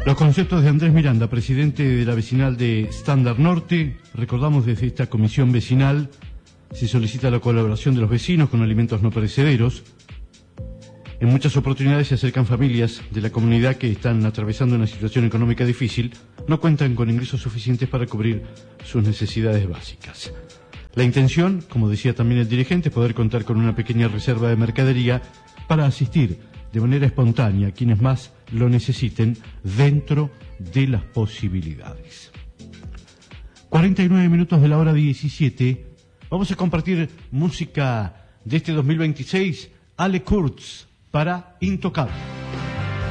Los conceptos de Andrés Miranda, presidente de la vecinal de Estándar Norte. Recordamos desde esta comisión vecinal se solicita la colaboración de los vecinos con alimentos no perecederos. En muchas oportunidades se acercan familias de la comunidad que están atravesando una situación económica difícil, no cuentan con ingresos suficientes para cubrir sus necesidades básicas. La intención, como decía también el dirigente, es poder contar con una pequeña reserva de mercadería para asistir de manera espontánea a quienes más lo necesiten dentro de las posibilidades. 49 minutos de la hora 17. Vamos a compartir música de este 2026, Ale Kurtz, para Intocable.